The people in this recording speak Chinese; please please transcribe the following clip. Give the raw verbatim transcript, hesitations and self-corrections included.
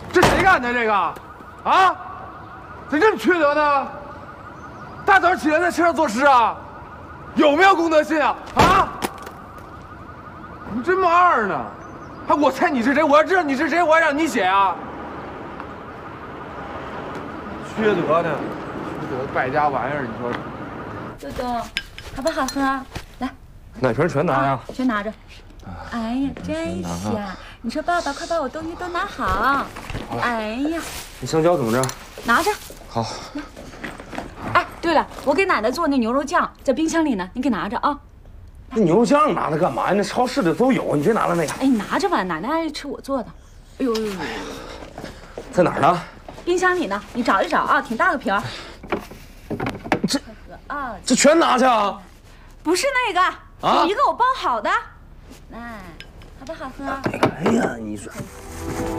这谁干的这个？啊？咋这么缺德呢？大早上起来在车上作诗啊？有没有公德心啊？啊？怎么这么二呢？还我猜你是谁？我要知道你是谁，我还让你写啊？缺德呢？缺德败家玩意儿，你说？ 豆豆，好不好喝？来， 奶瓶全拿呀， 全拿着。哎呀，真香！你说爸爸，快把我东西都拿好。哎呀， 那香蕉怎么着？ 拿着。 好。 哎，对了，我给奶奶做那牛肉酱在冰箱里呢，你给拿着啊。 那牛肉酱拿它干嘛呀？那超市里都有，你别拿了那个。 哎，你拿着吧，奶奶爱吃我做的。哎呦呦呦！ 在哪儿呢？ 冰箱里呢，你找一找啊，挺大个瓶儿。 这啊， 这全拿去啊？ 不是那个， 啊， 有一个我包好的。来，好不好喝？ 哎呀，你说